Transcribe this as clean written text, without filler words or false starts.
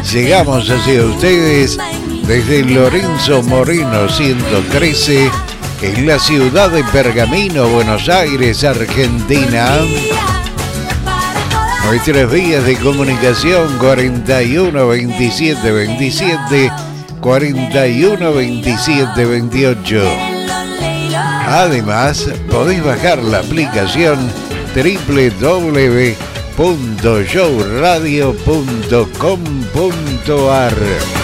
Llegamos hacia ustedes desde Lorenzo Moreno 113 en la ciudad de Pergamino, Buenos Aires, Argentina. Nuestras vías de comunicación 41 27 27 41 27 28. Además, podéis bajar la aplicación www.showradio.com.ar.